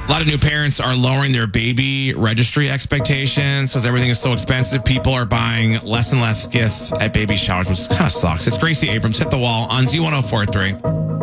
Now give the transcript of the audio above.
A lot of new parents are lowering their baby registry expectations because everything is so expensive. People are buying less and less gifts at baby showers, which kind of sucks. It's Gracie Abrams, Hit the Wall on Z1043.